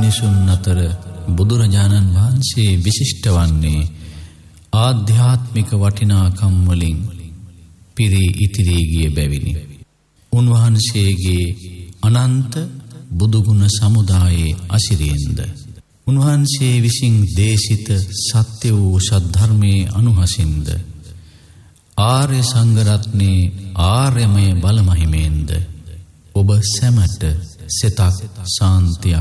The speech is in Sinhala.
මිනිසුන් අතර බුදුරජාණන් වහන්සේ විශිෂ්ට වන්නේ ආධ්‍යාත්මික වටිනාකම් වලින් පිරී ඉතිරී ගිය බැවිනි. උන්වහන්සේගේ අනන්ත බුදුගුණ සමුදායේ අසිරියෙන්ද උන්වහන්සේ විසින් දේශිත සත්‍ය වූ සද්ධර්මයේ අනුහසින්ද ආර්ය සංඝරත්නයේ ආර්යමය බලමහිමෙන්ද ඔබ සැමට සිතක් සාන්තියක්